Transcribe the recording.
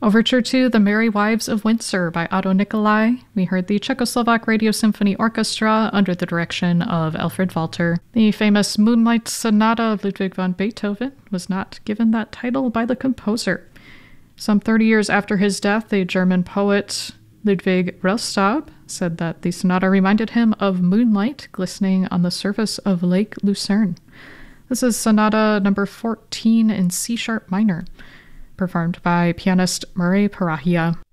Overture to The Merry Wives of Windsor by Otto Nicolai. We heard the Czechoslovak Radio Symphony Orchestra under the direction of Alfred Walter. The famous Moonlight Sonata of Ludwig van Beethoven was not given that title by the composer. Some 30 years after his death, the German poet Ludwig Rellstab said that the sonata reminded him of moonlight glistening on the surface of Lake Lucerne. This is Sonata number 14 in C-sharp minor, performed by pianist Murray Parahia.